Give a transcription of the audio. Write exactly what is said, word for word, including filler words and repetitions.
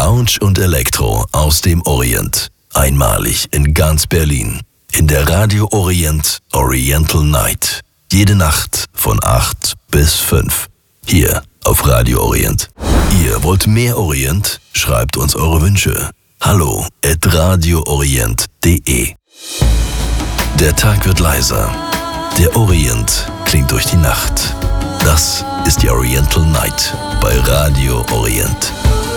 Lounge und Elektro aus dem Orient. Einmalig in ganz Berlin. In der Radio Orient Oriental Night. Jede Nacht von acht bis fünf. Hier auf Radio Orient. Ihr wollt mehr Orient? Schreibt uns eure Wünsche. Hallo at radioorient punkt de. Der Tag wird leiser. Der Orient klingt durch die Nacht. Das ist die Oriental Night bei Radio Orient.